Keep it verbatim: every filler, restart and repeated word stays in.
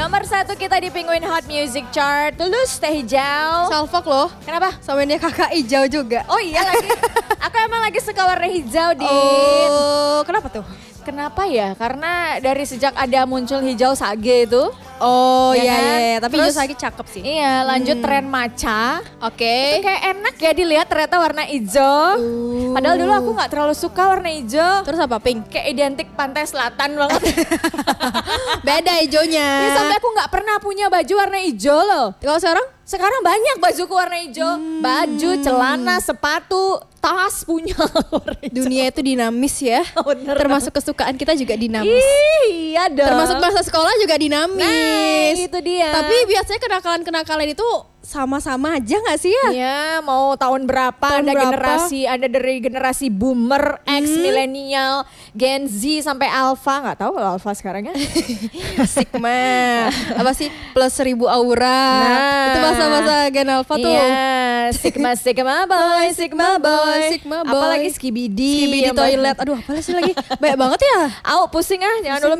Nomor satu kita di Penguin Hot Music Chart. Tulus Teh Hijau. Salfok loh. Kenapa? Sama dia kakak hijau juga. Oh iya lagi. Aku emang lagi suka warna hijau, Din. Oh, kenapa tuh? Kenapa ya? Karena dari sejak ada muncul hijau sage itu. Oh Ya iya, kan? iya, iya. Tapi Terus- hijau sage cakep sih. Iya, lanjut Hmm. tren matcha. Oke. Itu kayak enak ya dilihat ternyata warna hijau. Uh. Padahal dulu aku nggak terlalu suka warna hijau. Terus apa pink? Kayak identik pantai selatan banget. Beda hijaunya. Ya, sampai aku nggak pernah punya baju warna hijau loh. Kalau sekarang? Sekarang banyak bajuku warna hijau. Baju, celana, sepatu, tas punya warna hijau. Dunia itu dinamis ya. Bener. Termasuk kesukaan kita juga dinamis. Ih, iya dong. Termasuk masa sekolah juga dinamis. Nah, itu dia. Tapi biasanya kenakalan-kenakalan itu sama-sama aja gak sih ya? Ya, mau tahun berapa Tahun ada berapa? generasi, ada dari generasi boomer, X, milenial, Gen Z sampai Alpha, nggak tahu kalau Alpha sekarang ya. Sigma. Apa sih? Plus seribu aura. Nah. Itu masa-masa Gen Alpha tuh. Iya, Sigma Sigma Boy, Sigma Boy, Sigma Boy. apalagi Skibidi, Skibidi yang toilet. Aduh, apa sih lagi? Banyak banget ya? Au pusing ah, jangan dulu